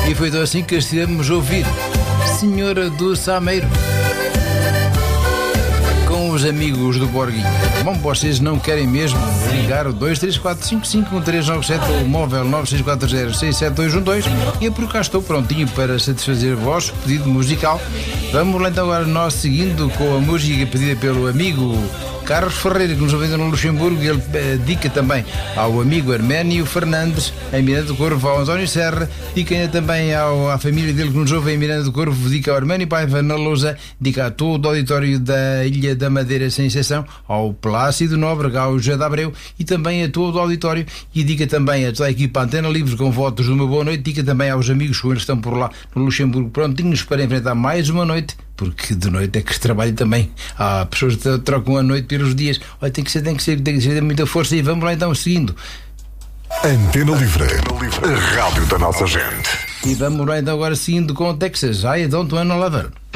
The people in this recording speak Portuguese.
E foi então assim que estivemos a ouvir Senhora do Sameiro com os amigos do Borguinho. Bom, vocês não querem mesmo ligar o 234551397 ou o móvel 96406712 e eu por cá estou prontinho para satisfazer o vosso pedido musical. Vamos lá então agora nós seguindo com a música pedida pelo amigo Carlos Ferreira, que nos ouve no Luxemburgo. Ele dedica também ao amigo Arménio Fernandes, em Miranda do Corvo, ao António Serra, dedica ainda também à família dele que nos ouve em Miranda do Corvo, dedica ao Arménio Paiva na Lousa, dedica a todo o auditório da Ilha da Madeira sem exceção, ao Plácido Nóbrega, ao José de Abreu e também a todo o auditório, e dedica também a toda a equipa Antena Livre com votos de uma boa noite, dedica também aos amigos que estão por lá no Luxemburgo prontinhos para enfrentar mais uma noite, porque de noite é que se trabalha também. Há pessoas que trocam a noite pelos dias. Olha, tem que ser de muita força. E vamos lá então seguindo. Antena Livre, a rádio da nossa gente. E vamos lá então agora seguindo com o Texas. I don't wanna love her.